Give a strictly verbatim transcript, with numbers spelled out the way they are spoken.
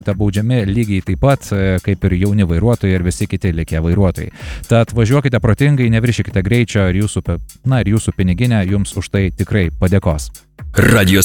baudžiami lygiai taip pat, kaip ir jauni vairuotojai ir visi kiti likę vairuotojai. Tad važiuokite protingai, neviršykite greičio ir jūsų, na, ir jūsų piniginė jums už tai tikrai padėkos. Radio